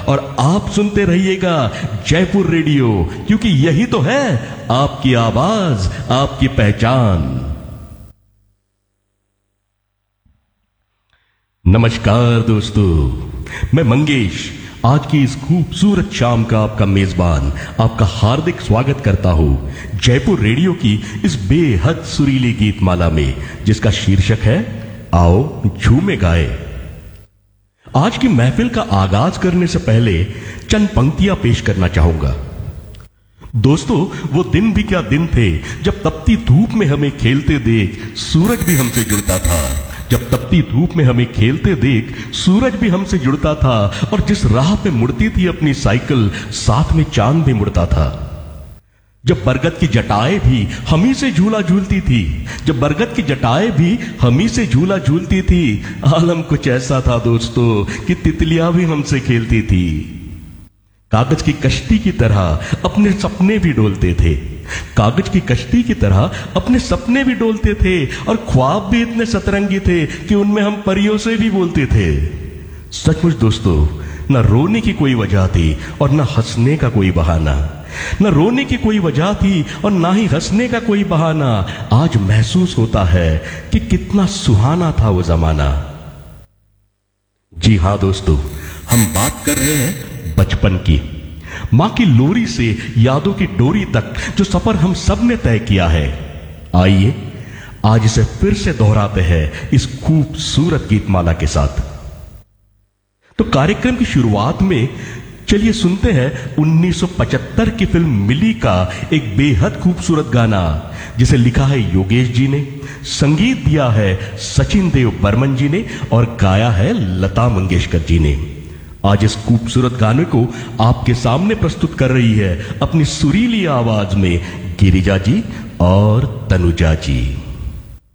और आप सुनते रहिएगा जयपुर रेडियो, क्योंकि यही तो है आपकी आवाज, आपकी पहचान। नमस्कार दोस्तों, मैं मंगेश आज की इस खूबसूरत शाम का आपका मेजबान आपका हार्दिक स्वागत करता हूं जयपुर रेडियो की इस बेहद सुरीली गीत माला में, जिसका शीर्षक है आओ झूमे गाए। आज की महफिल का आगाज करने से पहले चंद पंक्तियां पेश करना चाहूंगा। दोस्तों, वो दिन भी क्या दिन थे जब तपती धूप में हमें खेलते देख सूरज भी हमसे जुड़ता था। जब तपती धूप में हमें खेलते देख सूरज भी हमसे जुड़ता था, और जिस राह पे मुड़ती थी अपनी साइकिल साथ में चांद भी मुड़ता था। जब बरगद की जटाएं भी हमी से झूला झूलती थी, जब बरगद की जटाएं भी हमी से झूला झूलती थी, आलम कुछ ऐसा था दोस्तों कि तितलियां भी हमसे खेलती थी। कागज की कश्ती की तरह अपने सपने भी डोलते थे, कागज की कश्ती की तरह अपने सपने भी डोलते थे, और ख्वाब भी इतने सतरंगी थे कि उनमें हम परियों से भी बोलते थे। सचमुच दोस्तों, न रोने की कोई वजह थी और न हंसने का कोई बहाना, न रोने की कोई वजह थी और ना ही हंसने का कोई बहाना। आज महसूस होता है कि कितना सुहाना था वो जमाना। जी हां दोस्तों, हम बात कर रहे हैं बचपन की, मां की लोरी से यादों की डोरी तक जो सफर हम सब ने तय किया है। आइए आज इसे फिर से दोहराते हैं इस खूबसूरत गीतमाला के साथ। तो कार्यक्रम की शुरुआत में चलिए सुनते हैं 1975 की फिल्म मिली का एक बेहद खूबसूरत गाना, जिसे लिखा है योगेश जी ने, संगीत दिया है सचिन देव बर्मन जी ने और गाया है लता मंगेशकर जी ने। आज इस खूबसूरत गाने को आपके सामने प्रस्तुत कर रही है अपनी सुरीली आवाज में गिरिजा जी और तनुजा जी।